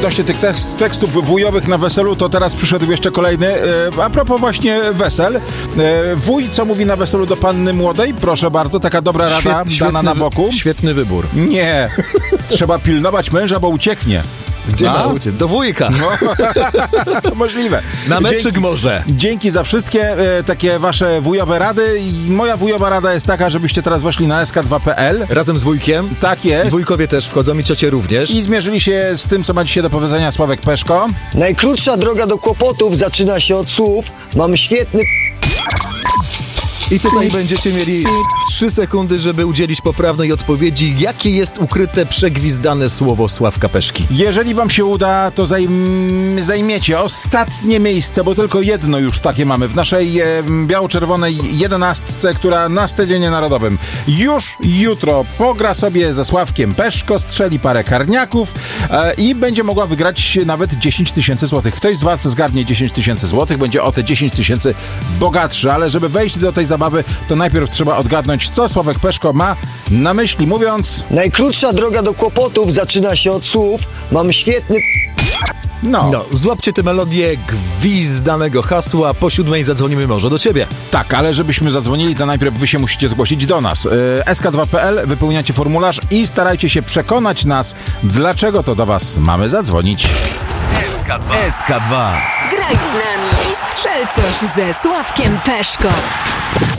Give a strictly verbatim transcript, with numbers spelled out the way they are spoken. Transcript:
odnośnie tych tekst, tekstów wujowych na weselu, to teraz przyszedł jeszcze kolejny. E, a propos właśnie wesel. E, wuj, co mówi na weselu do panny młodej? Proszę bardzo, taka dobra rada Świet, dana świetny, na boku. Świetny wybór. Nie, trzeba pilnować męża, bo ucieknie. Gdzie A? na uciec? Do wujka. No, możliwe. Na meczyk Dzięki, może. Dzięki za wszystkie e, takie wasze wujowe rady. I moja wujowa rada jest taka, żebyście teraz weszli na es ka dwa kropka pe el. Razem z wujkiem. Tak jest. I wujkowie też wchodzą i ciocie również. I zmierzyli się z tym, co ma dzisiaj do powiedzenia Sławek Peszko. Najkrótsza droga do kłopotów zaczyna się od słów. Mam świetny... I tutaj będziecie mieli trzy sekundy, żeby udzielić poprawnej odpowiedzi. Jakie jest ukryte, przegwizdane słowo Sławka Peszki? Jeżeli wam się uda, to zajm, zajmiecie ostatnie miejsce, bo tylko jedno już takie mamy w naszej e, biało-czerwonej jedenastce, która na Stadionie Narodowym już jutro pogra sobie ze Sławkiem Peszko, strzeli parę karniaków e, i będzie mogła wygrać nawet dziesięć tysięcy złotych. Ktoś z was zgarnie dziesięć tysięcy złotych, będzie o te dziesięć tysięcy bogatszy, ale żeby wejść do tej zabawy, to najpierw trzeba odgadnąć, co Sławek Peszko ma na myśli, mówiąc... Najkrótsza droga do kłopotów zaczyna się od słów. Mam świetny... No. No, złapcie tę melodię gwizdanego hasła. Po siódmej zadzwonimy może do ciebie. Tak, ale żebyśmy zadzwonili, to najpierw wy się musicie zgłosić do nas. es ka dwa kropka pe el, wypełniacie formularz i starajcie się przekonać nas, dlaczego to do was mamy zadzwonić. es ka dwa. es ka dwa. Graj z nami i strzel coś ze Sławkiem Peszko.